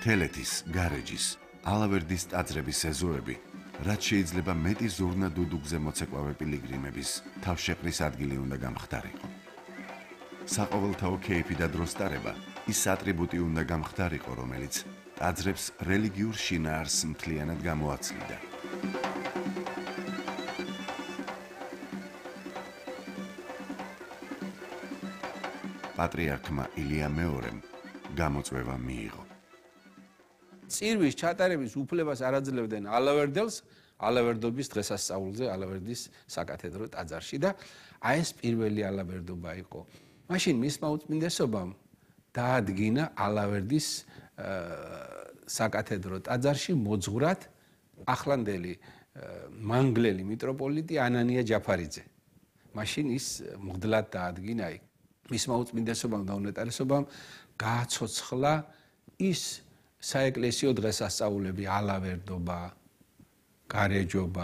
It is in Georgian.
თელეთის, გარეჯის, ალავერდის ტაძრების ეზოები, რაც შეიძლება მეტი ზურნა დუდუგზე მოცეკვავე პილიგრიმების თავშეყრის ადგილი უნდა გამხდარიყო. საყოველთაო ქეიფი და დროს ტარება ის ატრიბუტი უნდა გამხდარიყო, რომელიც ტაძრებს რელიგიურ შინაარსს მთლიანად გამოაცლიდა. პატრიარქმა ილია მეორემ გამოწვევა მიიღო. წირვის ჩატარების უფლებას არ აძლევდნენ ალავერდელს, ალავერდობის დღესასწაულზე, ალავერდის საკათედრო ტაძარში და აი ეს პირველი ალავერდობა იყო. მაშინ მისმა უწმინდესობამ დაადგინა ალავერდის საკათედრო ტაძარში მოძღვრად ახლანდელი მანგლელი მიტროპოლიტი ანანია ჯაფარიძე. მაშინ ის მღვდლად დაადგინა იქ. მისმა უწმინდესობამ და უნეტარესობამ გააცოცხლა ის საეკლესიო დღესასწაულები, ალავერდობა, გარეჯობა,